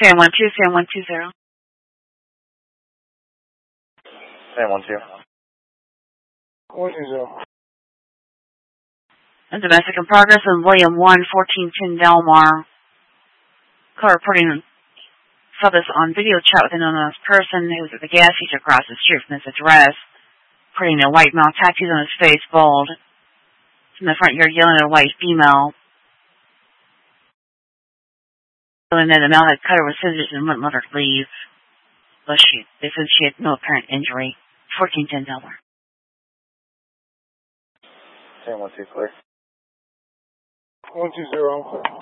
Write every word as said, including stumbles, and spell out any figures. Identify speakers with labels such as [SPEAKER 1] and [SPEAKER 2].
[SPEAKER 1] San one two, San one two zero.
[SPEAKER 2] San one two.
[SPEAKER 3] One two zero.
[SPEAKER 1] A domestic in progress on William one, fourteen ten Delmar. Car reporting saw this on video chat with an unknown person who was at the gas station across the street from this address, putting a white male tattoos on his face, bald. From the front yard yelling at a white female. And then the male had cut her with scissors and wouldn't let her leave. But she, they said she had no apparent injury. fourteen ten Delmar.
[SPEAKER 2] San one two clear.
[SPEAKER 3] One two zero.